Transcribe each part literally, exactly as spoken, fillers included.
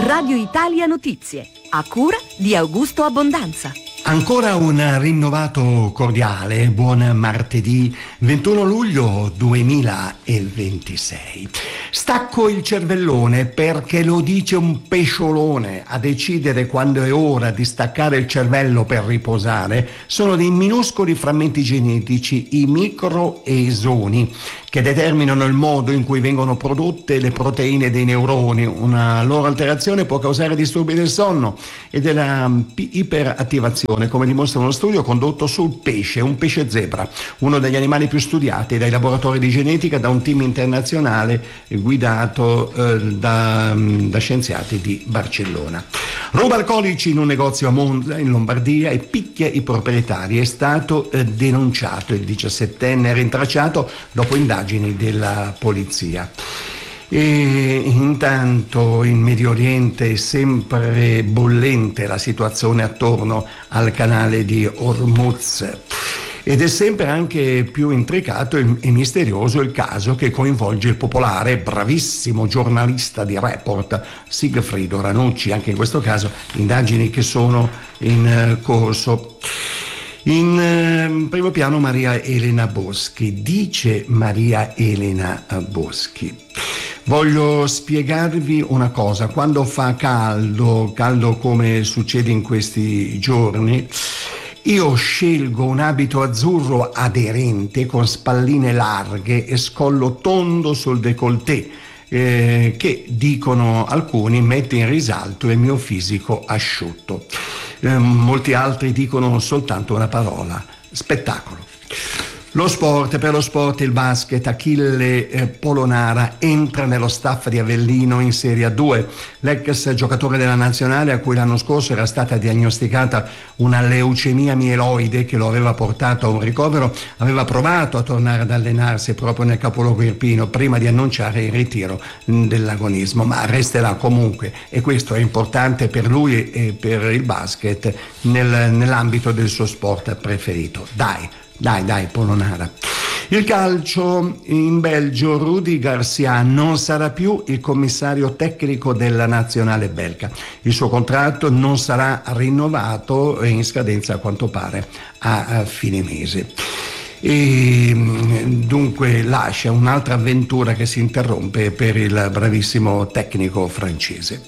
Radio Italia Notizie, a cura di Augusto Abbondanza. Ancora un rinnovato cordiale buon martedì ventuno luglio duemilaventisei. Stacco il cervellone perché lo dice un pesciolone. A decidere quando è ora di staccare il cervello per riposare sono dei minuscoli frammenti genetici, i microesoni, che determinano il modo in cui vengono prodotte le proteine dei neuroni. Una loro alterazione può causare disturbi del sonno e della iperattivazione, come dimostra uno studio condotto sul pesce, un pesce zebra, uno degli animali più studiati dai laboratori di genetica da un team internazionale guidato eh, da, da scienziati di Barcellona. Ruba alcolici in un negozio a Monza, in Lombardia, e picchia i proprietari. È stato eh, denunciato. Il diciassettenne rintracciato dopo indagini della polizia. E intanto in Medio Oriente è sempre bollente la situazione attorno al canale di Hormuz. Ed è sempre anche più intricato e misterioso il caso che coinvolge il popolare, bravissimo giornalista di Report, Sigfrido Ranucci. Anche in questo caso indagini che sono in corso. In eh, primo piano Maria Elena Boschi. Dice Maria Elena Boschi: voglio spiegarvi una cosa, quando fa caldo, caldo come succede in questi giorni, io scelgo un abito azzurro aderente con spalline larghe e scollo tondo sul décolleté, eh, che, dicono alcuni, mette in risalto il mio fisico asciutto. Eh, molti altri dicono soltanto una parola: spettacolo. Lo sport, per lo sport il basket, Achille eh, Polonara entra nello staff di Avellino in Serie A due. L'ex giocatore della nazionale, a cui l'anno scorso era stata diagnosticata una leucemia mieloide che lo aveva portato a un ricovero, aveva provato a tornare ad allenarsi proprio nel capoluogo irpino prima di annunciare il ritiro dell'agonismo, ma resterà comunque, e questo è importante per lui e per il basket, nel, nell'ambito del suo sport preferito. Dai, Dai, dai, Polonara. Il calcio in Belgio, Rudi Garcia non sarà più il commissario tecnico della nazionale belga. Il suo contratto non sarà rinnovato, in scadenza a quanto pare a fine mese. E dunque lascia un'altra avventura che si interrompe per il bravissimo tecnico francese.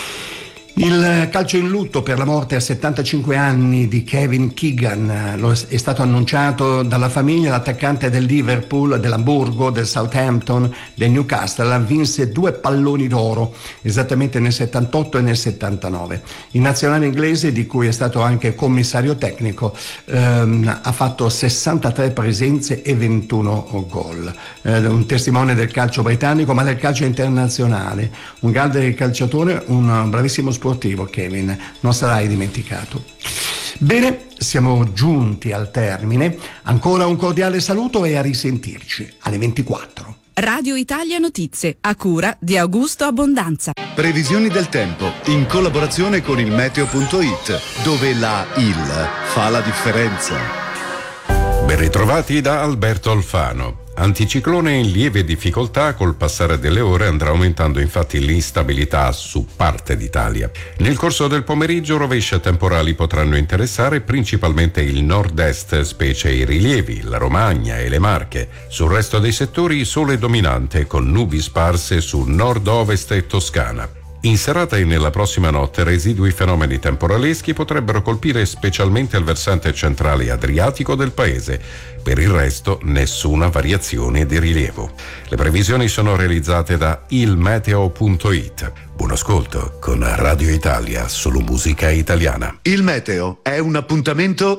Il calcio in lutto per la morte a settantacinque anni di Kevin Keegan. Lo è stato annunciato dalla famiglia. L'attaccante del Liverpool, dell'Hamburgo, del Southampton, del Newcastle vinse due palloni d'oro esattamente nel settantotto e nel settantanove. In nazionale inglese, di cui è stato anche commissario tecnico, ehm, ha fatto sessantatré presenze e ventuno gol. Eh, un testimone del calcio britannico, ma del calcio internazionale. Un grande calciatore, un bravissimo sportivo, Kevin, non sarai dimenticato. Bene, siamo giunti al termine. Ancora un cordiale saluto e a risentirci alle ventiquattro. Radio Italia Notizie, a cura di Augusto Abbondanza. Previsioni del tempo in collaborazione con il meteo punto it, dove la il fa la differenza. Ben ritrovati da Alberto Alfano. Anticiclone in lieve difficoltà, col passare delle ore andrà aumentando infatti l'instabilità su parte d'Italia. Nel corso del pomeriggio rovescia temporali potranno interessare principalmente il nord-est, specie i rilievi, la Romagna e le Marche. Sul resto dei settori sole dominante con nubi sparse su nord-ovest e Toscana. In serata e nella prossima notte residui fenomeni temporaleschi potrebbero colpire specialmente il versante centrale adriatico del paese. Per il resto nessuna variazione di rilievo. Le previsioni sono realizzate da il meteo punto it. Buon ascolto con Radio Italia, solo musica italiana. Il meteo è un appuntamento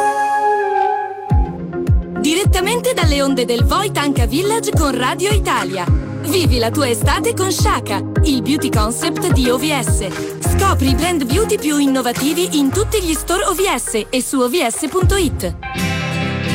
direttamente dalle onde del Voi Tanka Village con Radio Italia. Vivi la tua estate con Shaka, il beauty concept di O V S. Scopri i brand beauty più innovativi in tutti gli store O V S e su O V S punto it.